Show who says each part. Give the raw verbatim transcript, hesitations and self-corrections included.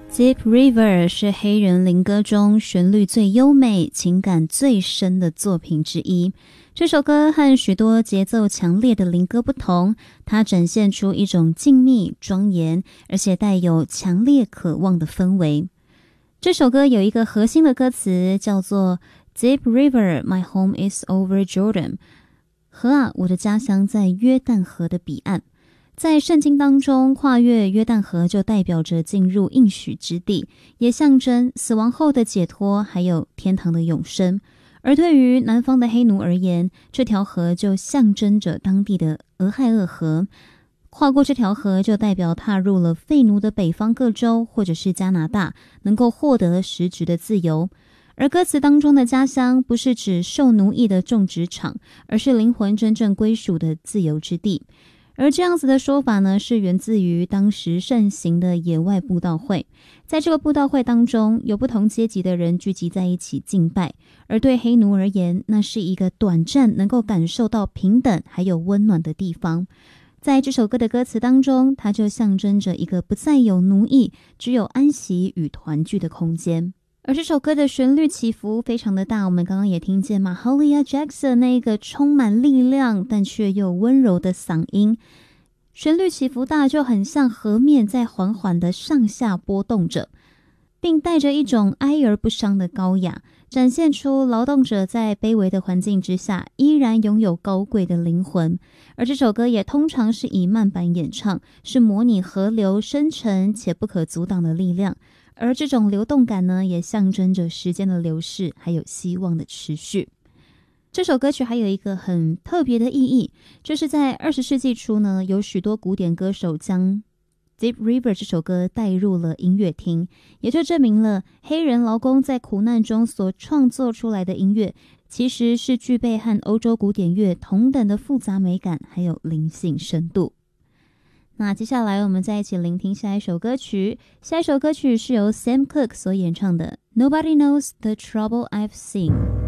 Speaker 1: Deep River 是黑人灵歌中旋律最优美、情感最深的作品之一。这首歌和许多节奏强烈的灵歌不同，它展现出一种静谧、庄严，而且带有强烈渴望的氛围。这首歌有一个核心的歌词叫做 Deep River, my home is over Jordan。 河啊，我的家乡在约旦河的彼岸。在圣经当中，跨越约旦河就代表着进入应许之地，也象征死亡后的解脱，还有天堂的永生。而对于南方的黑奴而言，这条河就象征着当地的俄亥俄河。跨过这条河就代表踏入了废奴的北方各州或者是加拿大，能够获得实质的自由。而歌词当中的家乡不是指受奴役的种植场，而是灵魂真正归属的自由之地。而这样子的说法呢，是源自于当时盛行的野外布道会。在这个布道会当中，有不同阶级的人聚集在一起敬拜，而对黑奴而言，那是一个短暂能够感受到平等还有温暖的地方。在这首歌的歌词当中，它就象征着一个不再有奴役，只有安息与团聚的空间。而这首歌的旋律起伏非常的大，我们刚刚也听见 Mahalia Jackson 那一个充满力量但却又温柔的嗓音，旋律起伏大，就很像河面在缓缓的上下波动着，并带着一种哀而不伤的高雅，展现出劳动者在卑微的环境之下依然拥有高贵的灵魂。而这首歌也通常是以慢板演唱，是模拟河流深沉且不可阻挡的力量。而这种流动感呢，也象征着时间的流逝，还有希望的持续。这首歌曲还有一个很特别的意义，就是在二十世纪初呢，有许多古典歌手将 Deep River 这首歌带入了音乐厅，也就证明了黑人劳工在苦难中所创作出来的音乐，其实是具备和欧洲古典乐同等的复杂美感，还有灵性深度。那接下来我们再一起聆听下一首歌曲，下一首歌曲是由 Sam Cooke 所演唱的 Nobody Knows the Trouble I've Seen。